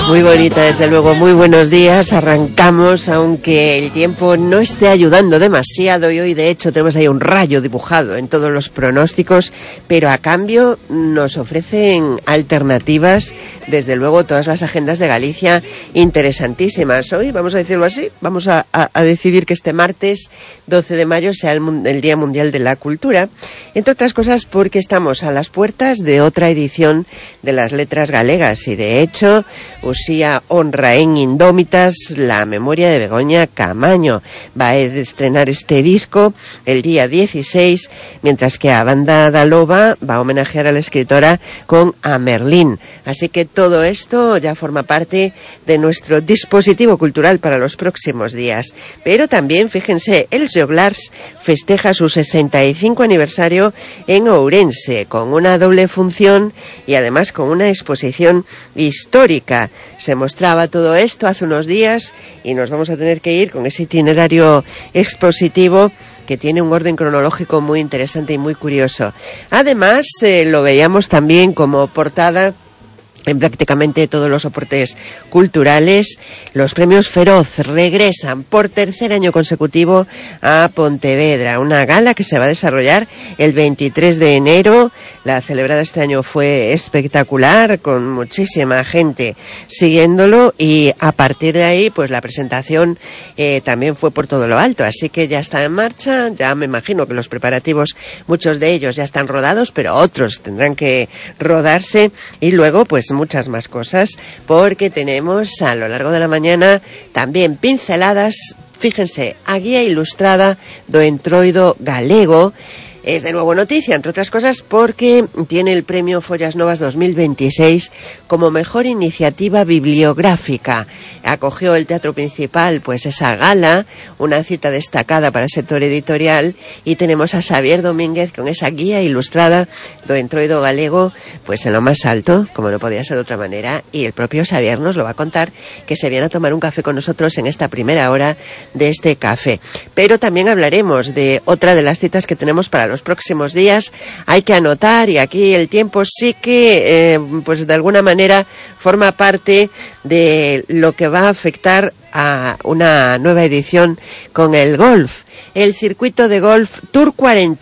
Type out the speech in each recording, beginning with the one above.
Muy bonita, desde luego. Muy buenos días. Arrancamos, aunque el tiempo no esté ayudando demasiado, y hoy de hecho tenemos ahí un rayo dibujado en todos los pronósticos, pero a cambio nos ofrecen alternativas, desde luego, todas las agendas de Galicia interesantísimas. Hoy, vamos a decirlo así, vamos a decidir que este martes 12 de mayo sea el Día Mundial de la Cultura, entre otras cosas porque estamos a las puertas de otra edición de las letras galegas, y de hecho Uxía honra en Indómitas la memoria de Begoña Camaño. Va a estrenar este disco el día 16, mientras que a Banda da Loba va a homenajear a la escritora con A Merlín. Así que todo esto ya forma parte de nuestro dispositivo cultural para los próximos días. Pero también, fíjense, Els Joglars festeja su 65 aniversario en Ourense, con una doble función y además con una exposición histórica. Se mostraba todo esto hace unos días y nos vamos a tener que ir con ese itinerario expositivo que tiene un orden cronológico muy interesante y muy curioso. Además, lo veíamos también como portada en prácticamente todos los soportes culturales. Los premios Feroz regresan por tercer año consecutivo a Pontevedra, una gala que se va a desarrollar el 23 de enero. La celebrada este año fue espectacular, con muchísima gente siguiéndolo, y a partir de ahí pues la presentación también fue por todo lo alto, así que ya está en marcha. Ya me imagino que los preparativos, muchos de ellos ya están rodados, pero otros tendrán que rodarse, y luego pues muchas más cosas, porque tenemos a lo largo de la mañana también pinceladas. Fíjense, a guía ilustrada do Entroido Galego. Es de nuevo noticia, entre otras cosas, porque tiene el premio Follas Novas 2026 como mejor iniciativa bibliográfica. Acogió el Teatro Principal pues esa gala, una cita destacada para el sector editorial, y tenemos a Xavier Domínguez con esa guía ilustrada do Entroido Galego pues en lo más alto, como no podía ser de otra manera, y el propio Xavier nos lo va a contar, que se viene a tomar un café con nosotros en esta primera hora de este café. Pero también hablaremos de otra de las citas que tenemos para los próximos días. Hay que anotar, y aquí el tiempo sí que pues de alguna manera forma parte de lo que va a afectar a una nueva edición con el golf. El circuito de golf Tour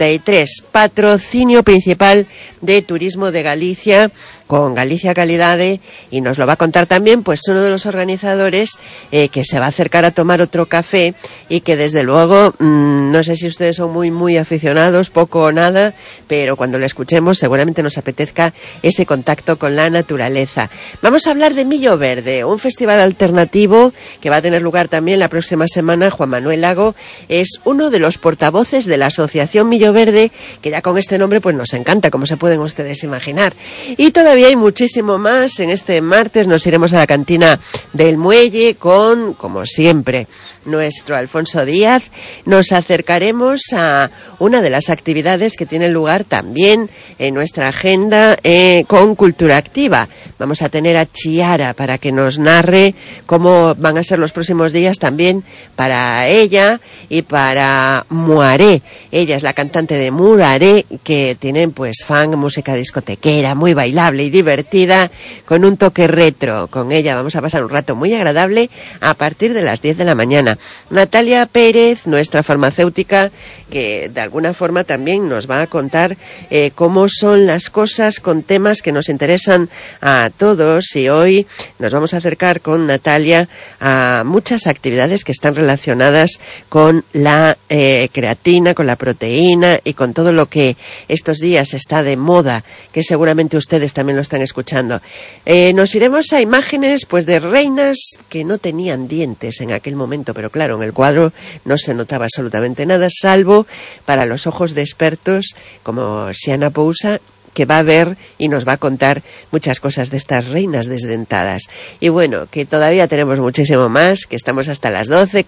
43, patrocinio principal de Turismo de Galicia, con Galicia Calidade, y nos lo va a contar también pues uno de los organizadores que se va a acercar a tomar otro café, y que desde luego no sé si ustedes son muy aficionados, poco o nada, pero cuando lo escuchemos seguramente nos apetezca ese contacto con la naturaleza. Vamos a hablar de Millo Verde, un festival alternativo que va a tener lugar también la próxima semana. Juan Manuel Lago es uno de los portavoces de la Asociación Millo Verde, que ya con este nombre pues nos encanta, como se pueden ustedes imaginar. Y todavía hay muchísimo más. En este martes nos iremos a la cantina del Muelle con, como siempre, nuestro Alfonso Díaz. Nos acercaremos a una de las actividades que tienen lugar también en nuestra agenda con Cultura Activa. Vamos a tener a Chiara para que nos narre cómo van a ser los próximos días también para ella y para Muaré. Ella es la cantante de Muaré, que tienen pues música discotequera, muy bailable y divertida, con un toque retro. Con ella vamos a pasar un rato muy agradable a partir de las 10 de la mañana. Natalia Pérez, nuestra farmacéutica, que de alguna forma también nos va a contar cómo son las cosas con temas que nos interesan a todos, y hoy nos vamos a acercar con Natalia a muchas actividades que están relacionadas con la creatina, con la proteína y con todo lo que estos días está de moda, que seguramente ustedes también lo están escuchando. Nos iremos a imágenes pues de reinas que no tenían dientes en aquel momento, pero claro, en el cuadro no se notaba absolutamente nada, salvo para los ojos de expertos como Siana Pousa, que va a ver y nos va a contar muchas cosas de estas reinas desdentadas. Y bueno, que todavía tenemos muchísimo más, que estamos hasta las 12,